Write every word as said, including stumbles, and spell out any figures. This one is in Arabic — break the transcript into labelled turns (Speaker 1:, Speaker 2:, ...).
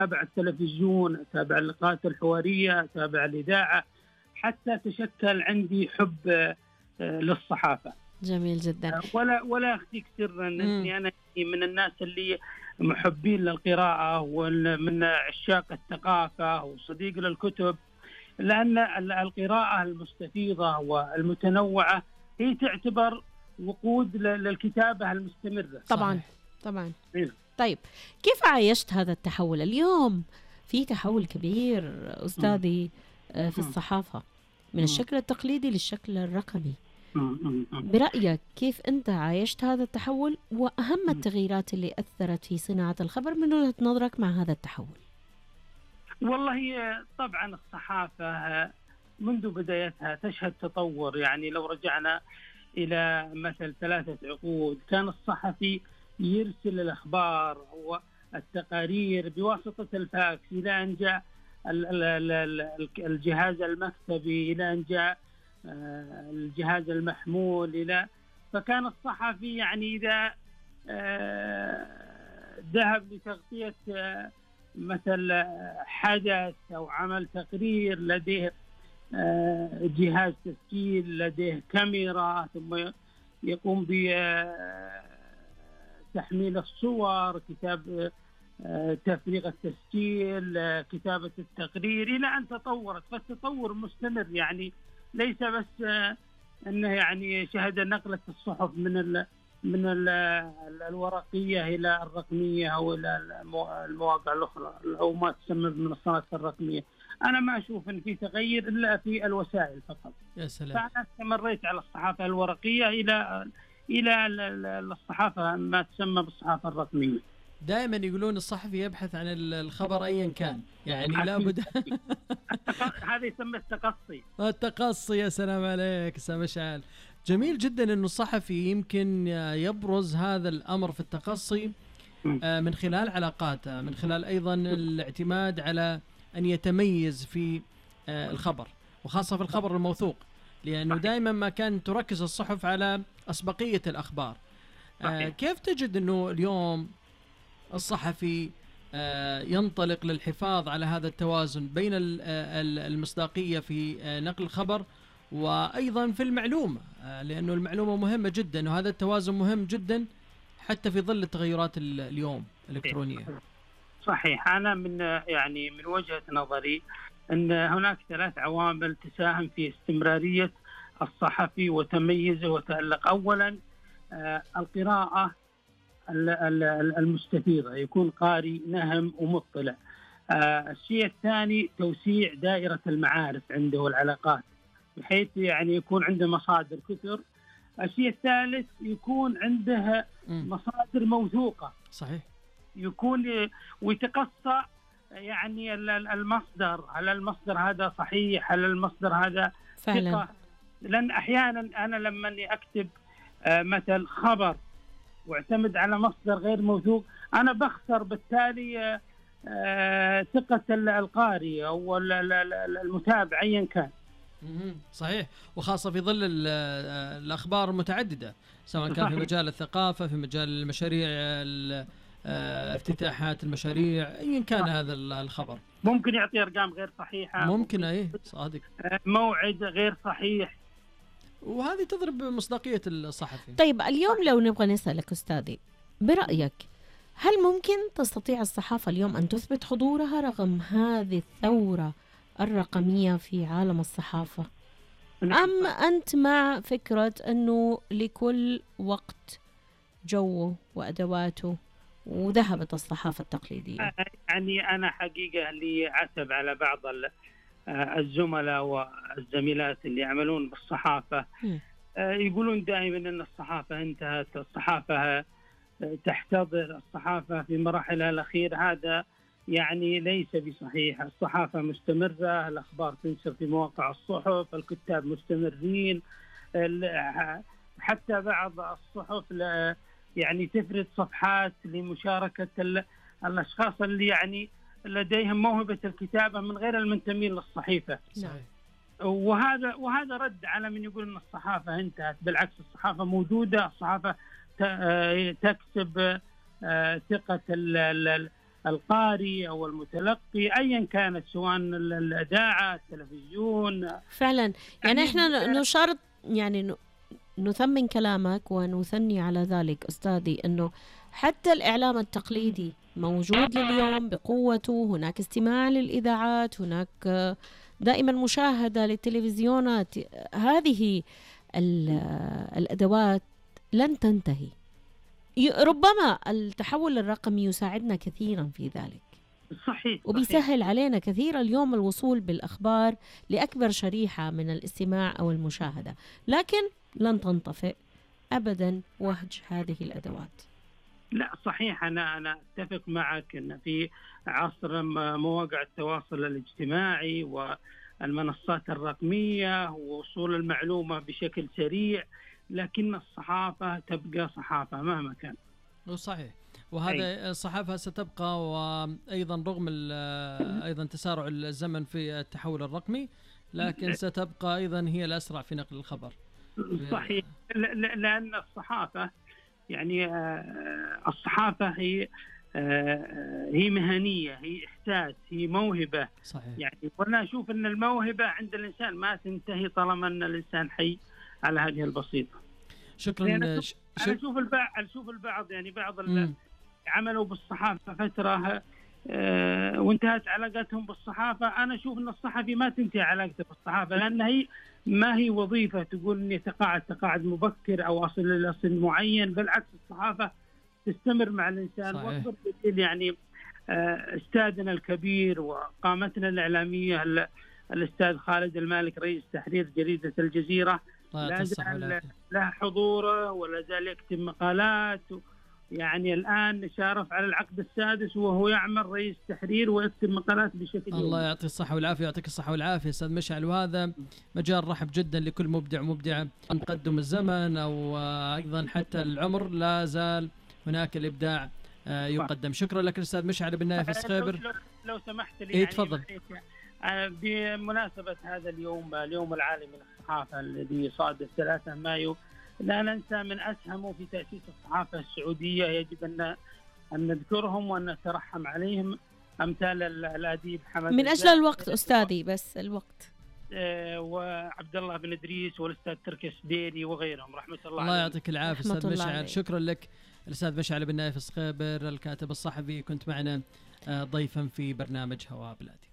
Speaker 1: أتابع التلفزيون، أتابع اللقاءات الحوارية، أتابع الإذاعة، حتى تشكل عندي حب للصحافة.
Speaker 2: جميل جدا.
Speaker 1: ولا ولا أخفيك سرا أني أنا من الناس اللي محبين للقراءة ومن عشاق الثقافة وصديق للكتب، لأن القراءة المستفيضة والمتنوعة هي تعتبر وقود للكتابة المستمرة.
Speaker 2: طبعا طبعا. طيب كيف عايشت هذا التحول؟ اليوم في تحول كبير أستاذي في الصحافة من الشكل التقليدي للشكل الرقمي. برأيك كيف أنت عايشت هذا التحول، وأهم التغييرات اللي أثرت في صناعة الخبر من وجهة نظرك مع هذا التحول؟
Speaker 1: والله طبعا الصحافة منذ بدايتها تشهد تطور. يعني لو رجعنا إلى مثل ثلاثة عقود كان الصحفي يرسل الأخبار والتقارير بواسطة الفاكس إلى أن جاء الجهاز المكتبي، إلى أن جاء الجهاز المحمول، إلى فكان الصحفي يعني إذا ذهب لتغطية مثل حدث أو عمل تقرير لديه جهاز تسجيل، لديه كاميرا، ثم يقوم بتحميل الصور، كتاب تفريغ التسجيل، كتابة التقرير، إلى أن تطورت. فالتطور مستمر، يعني ليس بس أنه يعني شهد نقلة الصحف من ال من ال الورقية إلى الرقمية أو إلى المواقع الأخرى أو ما تسمى بالمنصات الرقمية. أنا ما أشوف أن في تغير إلا في الوسائل فقط.
Speaker 2: يا سلام.
Speaker 1: فأنا استمريت على الصحافة الورقية إلى إلى الصحافة ما تسمى بالصحافة الرقمية.
Speaker 3: دائما يقولون الصحفي يبحث عن الخبر أيا كان، يعني لابد.
Speaker 1: هذا يسمى التقصي.
Speaker 3: التقصي، يا سلام عليك أستاذ مشعل. جميل جدا أنه الصحفي يمكن يبرز هذا الأمر في التقصي من خلال علاقاته، من خلال أيضا الاعتماد على أن يتميز في الخبر، وخاصة في الخبر الموثوق، لأنه دائما ما كان تركز الصحف على أسبقية الأخبار. كيف تجد أنه اليوم الصحفي ينطلق للحفاظ على هذا التوازن بين المصداقية في نقل الخبر وأيضا في المعلومة، لأنه المعلومة مهمة جدا، وهذا التوازن مهم جدا حتى في ظل التغيرات اليوم الإلكترونية؟
Speaker 1: صحيح. أنا من يعني من وجهة نظري أن هناك ثلاث عوامل تساهم في استمرارية الصحفي وتميزه وتألق. أولا القراءة المستفيضة، يكون قارئ نهم ومطلع. الشيء الثاني توسيع دائرة المعارف عنده والعلاقات، بحيث يعني يكون عنده مصادر كثر. الشيء الثالث يكون عنده مصادر موثوقة.
Speaker 3: صحيح.
Speaker 1: يكون ويتقصى يعني المصدر، هل المصدر هذا صحيح، هل المصدر هذا ثقة. لأن أحيانا أنا لما أكتب مثل خبر واعتمد على مصدر غير موثوق، أنا بخسر بالتالي ثقة القارئ أو المتابع أيا كان.
Speaker 3: صحيح، وخاصة في ظل الأخبار المتعددة، سواء كان في مجال الثقافة، في مجال المشاريع، افتتاحات المشاريع، أيا كان هذا الخبر
Speaker 1: ممكن يعطي أرقام غير صحيحة،
Speaker 3: ممكن أيه صادق،
Speaker 1: موعد غير صحيح،
Speaker 3: وهذه تضرب مصداقية الصحفي.
Speaker 2: طيب اليوم لو نبغى نسألك أستاذي، برأيك هل ممكن تستطيع الصحافة اليوم أن تثبت حضورها رغم هذه الثورة الرقمية في عالم الصحافة؟ أم أنت مع فكرة أنه لكل وقت جوه وأدواته وذهبت الصحافة التقليدية؟
Speaker 1: يعني أنا حقيقة لي عتب على بعض الزملاء والزميلات اللي يعملون بالصحافة، يقولون دائما أن الصحافة انتهت، الصحافة تحتضر، الصحافة في مراحلها الأخيرة. هذا يعني ليس بصحيح. الصحافة مستمرة، الأخبار تنشر في مواقع الصحف، الكتاب مستمرين، حتى بعض الصحف يعني تفرد صفحات لمشاركة الأشخاص اللي يعني لديهم موهبة الكتابة من غير المنتمين للصحيفة.
Speaker 3: صحيح.
Speaker 1: وهذا وهذا رد على من يقول أن الصحافة انتهت. بالعكس، الصحافة موجودة، الصحافة تكسب ثقة القارئ أو المتلقي أيا كانت، سواء الإذاعة، التلفزيون.
Speaker 2: فعلا يعني,
Speaker 1: يعني
Speaker 2: احنا نشارط يعني ن- نثمن كلامك ونثني على ذلك أستاذي، أنه حتى الإعلام التقليدي موجود لليوم بقوته. هناك استماع للإذاعات، هناك آه، دائما مشاهدة للتلفزيونات. هذه ال- آه، الأدوات لن تنتهي. ي- ربما التحول الرقمي يساعدنا كثيرا في ذلك،
Speaker 1: صحيح،
Speaker 2: وبيسهل
Speaker 1: صحيح.
Speaker 2: علينا كثيرا اليوم الوصول بالأخبار لأكبر شريحة من الاستماع أو المشاهدة، لكن لن تنطفئ أبدا وهج هذه الأدوات.
Speaker 1: لا صحيح، أنا أنا أتفق معك أن في عصر مواقع التواصل الاجتماعي والمنصات الرقمية ووصول المعلومة بشكل سريع، لكن الصحافة تبقى صحافة مهما كان.
Speaker 3: صحيح، وهذا الصحافة ستبقى، وأيضا رغم أيضا تسارع الزمن في التحول الرقمي، لكن ستبقى أيضا هي الأسرع في نقل الخبر.
Speaker 1: صحيح، لأن الصحافة يعني الصحافة هي هي مهنية، هي إحساس، هي موهبة.
Speaker 3: صحيح.
Speaker 1: يعني وأنا أشوف أن الموهبة عند الإنسان ما تنتهي طالما أن الإنسان حي على هذه البسيطة.
Speaker 3: شكرا.
Speaker 1: أنا أشوف البعض أشوف البعض يعني بعض عملوا بالصحافة فترة أه وانتهت علاقتهم بالصحافة. أنا أشوف أن الصحفي ما تنتهي علاقته بالصحافة، لأن هي ما هي وظيفة تقول إني تقاعد تقاعد مبكر أو أصل إلى سن معين. بالعكس، الصحافة تستمر مع الإنسان. وأكبر دليل يعني أه أستاذنا الكبير وقامتنا الإعلامية الأستاذ خالد المالك رئيس تحرير جريدة الجزيرة، لا زال له حضوره ولا زال يكتب مقالات. يعني الآن شارف على العقد السادس وهو يعمل رئيس تحرير ويكتب مقالات بشكل يومي.
Speaker 3: الله يعطي الصحة والعافية. يعطيك الصحة والعافية أستاذ مشعل. وهذا مجال رحب جدا لكل مبدع ومبدعة. تقدم الزمن أو أيضا حتى العمر، لا زال هناك الإبداع يقدم. شكرا لك أستاذ مشعل بن نايف الصخيبر.
Speaker 1: لو, لو سمحت لي
Speaker 3: إيه
Speaker 1: يعني
Speaker 3: تفضل.
Speaker 1: بمناسبة هذا اليوم، اليوم العالمي للصحافة الذي صادف ثلاثة مايو، لا ننسى من أسهموا في تأسيس الصحافة السعودية. يجب أن أن نذكرهم وأن نترحم عليهم، أمثال الأديب حمد
Speaker 2: من أجل الوقت أستاذي، بس الوقت
Speaker 1: آه وعبد الله بن إدريس والأستاذ تركي سديري وغيرهم، رحمة الله.
Speaker 3: الله يعطيك العافية أستاذ مشعل.
Speaker 2: عليك.
Speaker 3: شكرا لك الأستاذ مشعل بن نايف الصخيبر، الكاتب الصحفي، كنت معنا ضيفا في برنامج هواء بلادي.